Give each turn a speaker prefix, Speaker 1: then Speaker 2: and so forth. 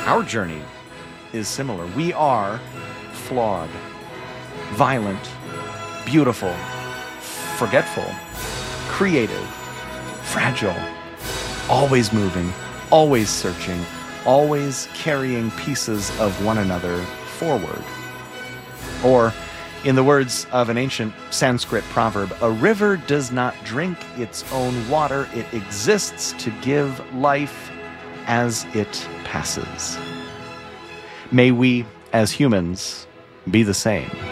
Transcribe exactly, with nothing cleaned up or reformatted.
Speaker 1: our journey is similar. We are flawed, violent, beautiful, forgetful, creative, fragile, always moving, always searching, always carrying pieces of one another forward. Or, in the words of an ancient Sanskrit proverb, a river does not drink its own water, it exists to give life as it passes. May we, as humans, be the same.